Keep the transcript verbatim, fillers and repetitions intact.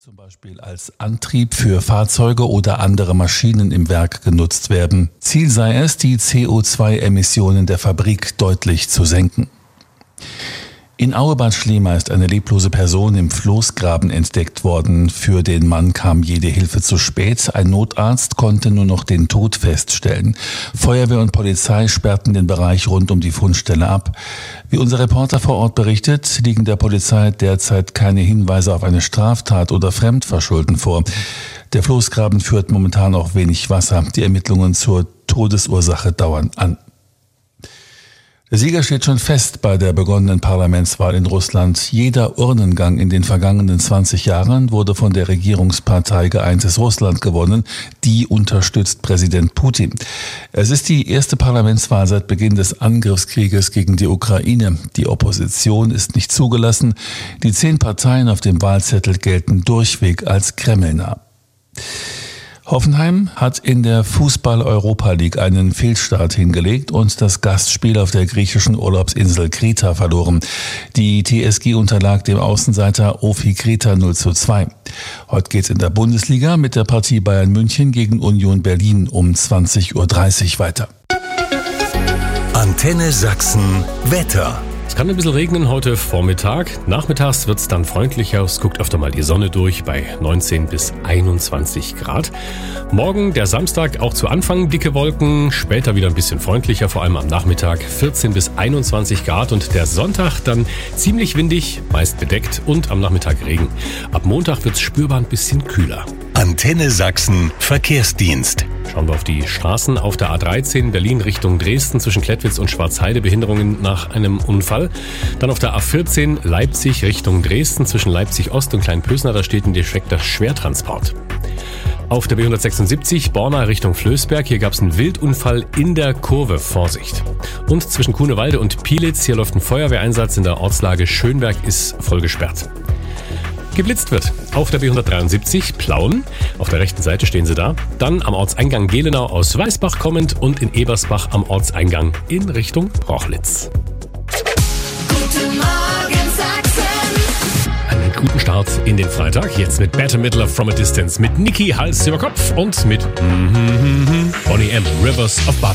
Zum Beispiel als Antrieb für Fahrzeuge oder andere Maschinen im Werk genutzt werden. Ziel sei es, die C O zwei Emissionen der Fabrik deutlich zu senken. In Auebad Schlema ist eine leblose Person im Floßgraben entdeckt worden. Für den Mann kam jede Hilfe zu spät. Ein Notarzt konnte nur noch den Tod feststellen. Feuerwehr und Polizei sperrten den Bereich rund um die Fundstelle ab. Wie unser Reporter vor Ort berichtet, liegen der Polizei derzeit keine Hinweise auf eine Straftat oder Fremdverschulden vor. Der Floßgraben führt momentan auch wenig Wasser. Die Ermittlungen zur Todesursache dauern an. Der Sieger steht schon fest bei der begonnenen Parlamentswahl in Russland. Jeder Urnengang in den vergangenen zwanzig Jahren wurde von der Regierungspartei Geeintes Russland gewonnen. Die unterstützt Präsident Putin. Es ist die erste Parlamentswahl seit Beginn des Angriffskrieges gegen die Ukraine. Die Opposition ist nicht zugelassen. Die zehn Parteien auf dem Wahlzettel gelten durchweg als kremlnah. Hoffenheim hat in der Fußball-Europa League einen Fehlstart hingelegt und das Gastspiel auf der griechischen Urlaubsinsel Kreta verloren. Die T S G unterlag dem Außenseiter Ofi Kreta null zu zwei. Heute geht's in der Bundesliga mit der Partie Bayern München gegen Union Berlin um zwanzig Uhr dreißig weiter. Antenne Sachsen Wetter. Es kann ein bisschen regnen heute Vormittag. Nachmittags wird es dann freundlicher. Es guckt öfter mal die Sonne durch bei neunzehn bis einundzwanzig Grad. Morgen, der Samstag, auch zu Anfang dicke Wolken. Später wieder ein bisschen freundlicher, vor allem am Nachmittag vierzehn bis einundzwanzig Grad. Und der Sonntag dann ziemlich windig, meist bedeckt und am Nachmittag Regen. Ab Montag wird es spürbar ein bisschen kühler. Antenne Sachsen Verkehrsdienst. Schauen wir auf die Straßen. Auf der A dreizehn Berlin Richtung Dresden zwischen Klettwitz und Schwarzheide Behinderungen nach einem Unfall. Dann auf der A vierzehn Leipzig Richtung Dresden zwischen Leipzig Ost und Kleinpösner, da steht ein defekter Schwertransport. Auf der B hundertsechsundsiebzig Borna Richtung Flößberg, hier gab es einen Wildunfall in der Kurve, Vorsicht. Und zwischen Kuhnewalde und Pielitz, hier läuft ein Feuerwehreinsatz in der Ortslage Schönberg, ist voll gesperrt. Geblitzt wird auf der B hundertdreiundsiebzig Plauen, auf der rechten Seite stehen sie da, dann am Ortseingang Gelenau aus Weißbach kommend und in Ebersbach am Ortseingang in Richtung Brochlitz. Guten Morgen Sachsen. Einen guten Start in den Freitag, jetzt mit Better Midler from a Distance, mit Niki Hals über Kopf und mit Bonnie M. Rivers of Babylon.